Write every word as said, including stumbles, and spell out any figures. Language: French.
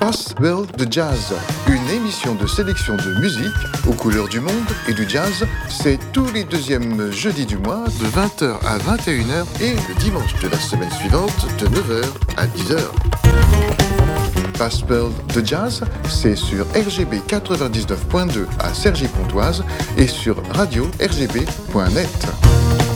Pass World de Jazz, une émission de sélection de musique aux couleurs du monde et du jazz. C'est tous les deuxièmes jeudis du mois de vingt heures à vingt et une heures et le dimanche de la semaine suivante de neuf heures à dix heures. Pass World de Jazz, c'est sur R G B quatre-vingt-dix-neuf point deux à Cergy-Pontoise et sur radio r g b point net.